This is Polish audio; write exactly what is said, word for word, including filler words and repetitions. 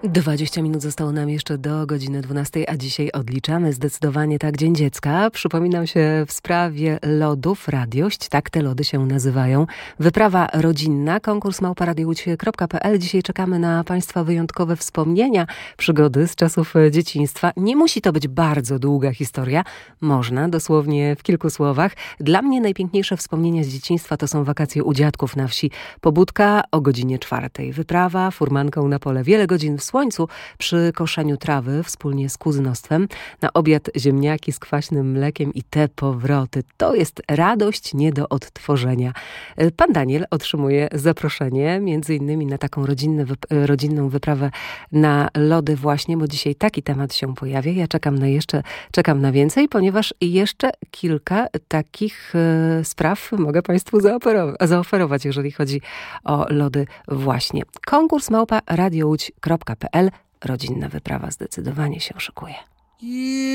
dwadzieścia minut zostało nam jeszcze do godziny dwunastej, a dzisiaj odliczamy zdecydowanie tak Dzień Dziecka. Przypominam się w sprawie lodów Radiość, tak te lody się nazywają. Wyprawa rodzinna, konkurs małpa radiołódź kropka pe el. Dzisiaj czekamy na Państwa wyjątkowe wspomnienia, przygody z czasów dzieciństwa. Nie musi to być bardzo długa historia, można dosłownie w kilku słowach. Dla mnie najpiękniejsze wspomnienia z dzieciństwa to są wakacje u dziadków na wsi. Pobudka o godzinie czwartej. Wyprawa furmanką na pole. Wiele godzin w słońcu przy koszeniu trawy wspólnie z kuzynostwem. Na obiad ziemniaki z kwaśnym mlekiem i te powroty. To jest radość nie do odtworzenia. Pan Daniel otrzymuje zaproszenie między innymi na taką rodzinne, rodzinną wyprawę na lody właśnie, bo dzisiaj taki temat się pojawia. Ja czekam na jeszcze, czekam na więcej, ponieważ jeszcze kilka takich e, spraw mogę Państwu zaoferować, jeżeli chodzi o lody właśnie. Konkurs małpa radiołódź kropka pe el. Rodzinna wyprawa zdecydowanie się szykuje.